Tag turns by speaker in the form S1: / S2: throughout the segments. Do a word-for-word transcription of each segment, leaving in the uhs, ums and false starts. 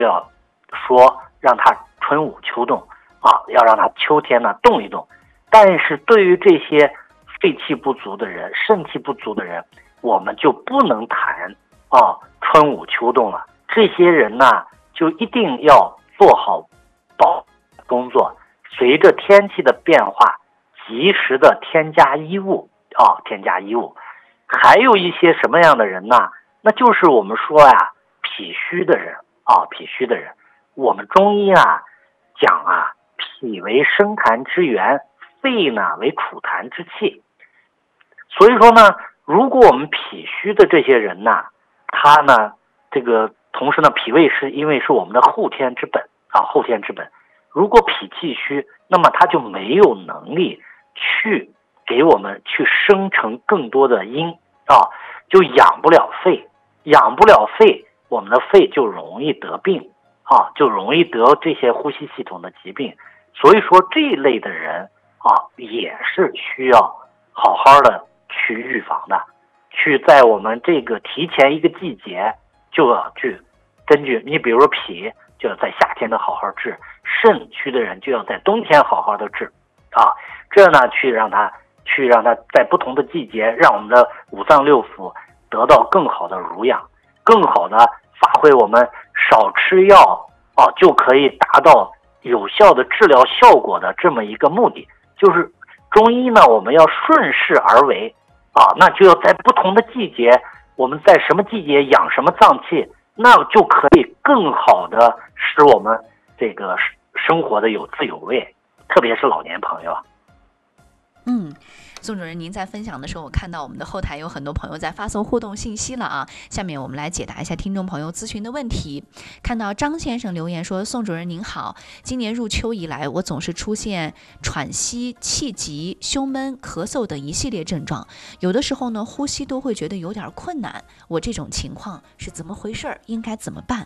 S1: 要说让他春捂秋冻啊，要让他秋天呢动一动。但是对于这些肺气不足的人、肾气不足的人，我们就不能谈啊春捂秋冻了。这些人呢，就一定要做好保工作，随着天气的变化，及时的添加衣物啊，添加衣物。还有一些什么样的人呢？那就是我们说呀，脾虚的人啊，脾虚的人。我们中医啊讲啊，脾为生痰之源，肺呢为储痰之器。所以说呢，如果我们脾虚的这些人呢，他呢这个同时呢，脾胃是因为是我们的后天之本啊，后天之本。如果脾气虚，那么他就没有能力去给我们去生成更多的阴啊，就养不了肺，养不了肺，我们的肺就容易得病啊，就容易得这些呼吸系统的疾病。所以说这一类的人啊，也是需要好好的去预防的，去在我们这个提前一个季节就要去根据你，比如说脾就要在夏天的好好治，肾虚的人就要在冬天好好的治啊，这呢去让他去让他在不同的季节，让我们的五脏六腑得到更好的濡养，更好的发挥我们少吃药啊就可以达到有效的治疗效果的这么一个目的。就是中医呢，我们要顺势而为啊，那就要在不同的季节，我们在什么季节养什么脏器，那就可以更好的使我们这个生活的有滋有味，特别是老年朋友。
S2: 嗯，宋主任，您在分享的时候，我看到我们的后台有很多朋友在发送互动信息了啊。下面我们来解答一下听众朋友咨询的问题。看到张先生留言说：宋主任您好，今年入秋以来，我总是出现喘息、气急、胸闷、咳嗽等一系列症状，有的时候呢，呼吸都会觉得有点困难。我这种情况是怎么回事？应该怎么办？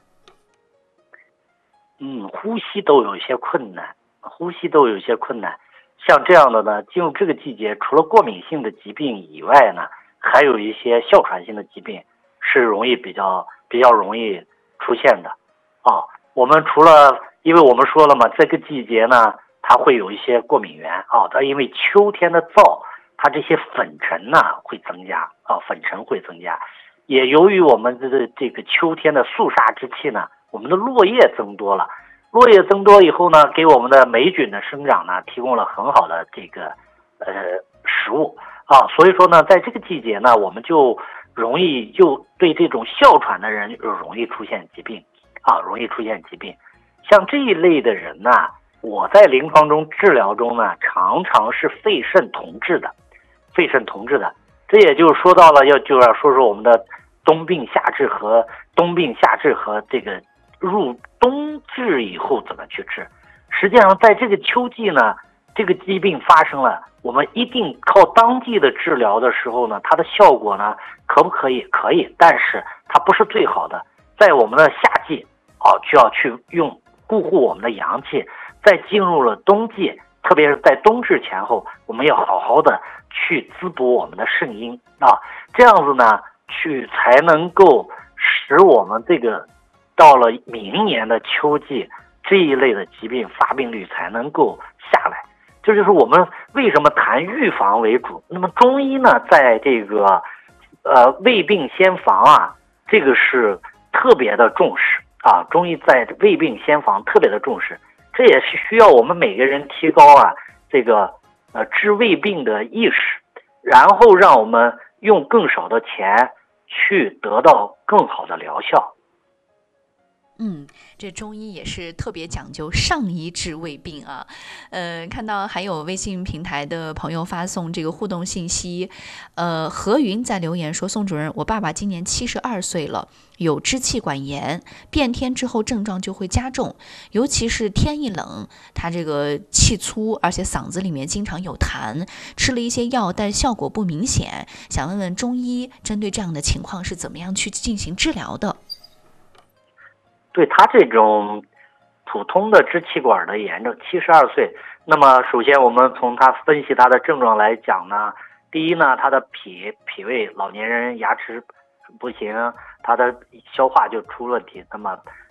S1: 嗯，呼吸都有一些困难，呼吸都有一些困难。像这样的呢，进入这个季节，除了过敏性的疾病以外呢，还有一些哮喘性的疾病是容易比较比较容易出现的啊。我们除了，因为我们说了嘛，这个季节呢，它会有一些过敏源啊，它因为秋天的燥，它这些粉尘呢会增加啊，粉尘会增加。也由于我们的这个秋天的肃杀之气呢，我们的落叶增多了。落叶增多以后呢，给我们的霉菌的生长呢提供了很好的这个呃食物啊，所以说呢，在这个季节呢，我们就容易就对这种哮喘的人容易出现疾病啊，容易出现疾病。像这一类的人呢，我在临床中治疗中呢，常常是肺肾同治的，肺肾同治的。这也就说到了要就要说说我们的冬病夏治和冬病夏治和这个入冬治以后怎么去治。实际上在这个秋季呢，这个疾病发生了，我们一定靠当季的治疗的时候呢，它的效果呢可不可以？可以，但是它不是最好的。在我们的夏季啊，就要去用固护我们的阳气。在进入了冬季，特别是在冬至前后，我们要好好的去滋补我们的肾阴啊，这样子呢，去才能够使我们这个到了明年的秋季，这一类的疾病发病率才能够下来。这就是我们为什么谈预防为主。那么中医呢，在这个呃未病先防啊，这个是特别的重视啊。中医在未病先防特别的重视，这也是需要我们每个人提高啊这个呃治未病的意识，然后让我们用更少的钱去得到更好的疗效。
S2: 嗯，这中医也是特别讲究上医治未病啊。呃，看到还有微信平台的朋友发送这个互动信息，呃，何云在留言说：宋主任，我爸爸今年七十二岁了，有支气管炎，变天之后症状就会加重，尤其是天一冷，他这个气粗，而且嗓子里面经常有痰，吃了一些药，但效果不明显。想问问中医针对这样的情况是怎么样去进行治疗的？
S1: 对他这种普通的支气管的炎症，七十二岁，那么首先我们从他分析他的症状来讲呢，第一呢，他的脾脾胃，老年人牙齿不行，他的消化就出问题，那么